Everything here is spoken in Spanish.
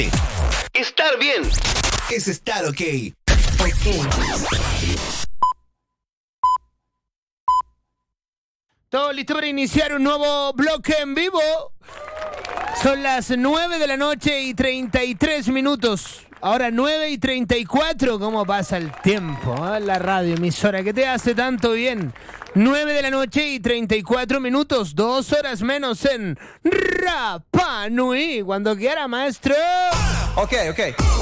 Estar bien es estar ok. Todo listo para iniciar un nuevo bloque en vivo. Son las 9 de la noche y 33 minutos. Ahora 9 y 34. ¿Cómo pasa el tiempo? La radio emisora que te hace tanto bien. 9 de la noche y 34 minutos. 2 horas menos en Rapa Nui. Cuando quiera, maestro. Ok.